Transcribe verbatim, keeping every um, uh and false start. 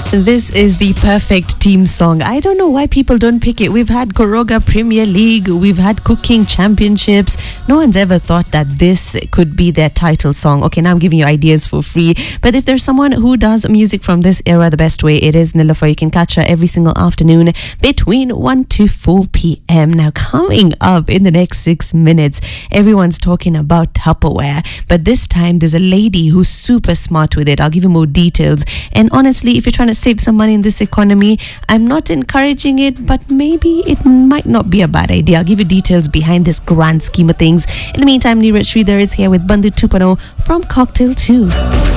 This is the perfect team song. I don't know why people don't pick it. We've had Koroga Premier League, we've had cooking championships. No one's ever thought that this could be their title song. Okay, now I'm giving you ideas for free. But if there's someone who does music from this era the best way, it is Nilofer. You can catch her every single afternoon between one to four p.m. Now, coming up in the next six minutes, everyone's talking about Tupperware. But this time, there's a lady who's super smart with it. I'll give you more details. And honestly, if you're trying to save some money in this economy, I'm not encouraging it, but maybe it might not be a bad idea. I'll give you details behind this grand scheme of things. In the meantime, Neeraj Sridhar is here with Bandit two point oh from Cocktail two.